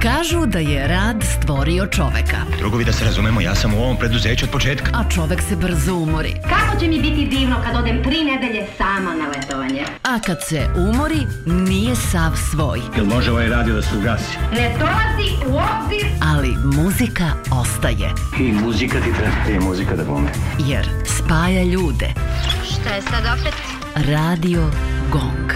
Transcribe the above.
Kažu da je rad stvorio čoveka. Drugovi, da se razumemo, ja sam u ovom preduzeću od početka. A čovek se brzo umori. Kako će mi biti divno kad odem 3 nedelje sama na letovanje? A kad se umori, nije sav svoj. Jel može ovaj radio da se ugasi? Ne dolazi u obzir. Ali muzika ostaje. I muzika ti treba. I muzika da bome. Jer spaja ljude. Šta je sad opet? Radio Gong.